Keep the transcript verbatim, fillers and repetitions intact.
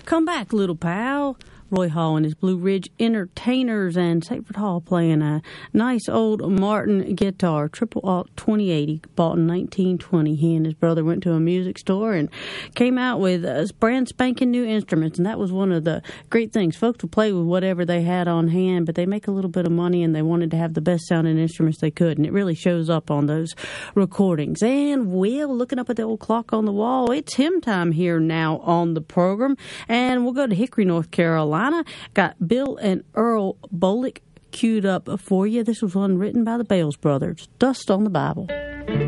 Come back, little pal. Roy Hall and his Blue Ridge Entertainers and Seyfried Hall playing a nice old Martin guitar, triple alt twenty eighty, bought in nineteen twenty. He and his brother went to a music store and came out with uh, brand spanking new instruments, and that was one of the great things. Folks would play with whatever they had on hand, but they make a little bit of money, and they wanted to have the best sounding instruments they could, and it really shows up on those recordings. And Will, looking up at the old clock on the wall, it's hymn time here now on the program, and we'll go to Hickory, North Carolina. Got Bill and Earl Bolick queued up for you. This was one written by the Bales Brothers, Dust on the Bible.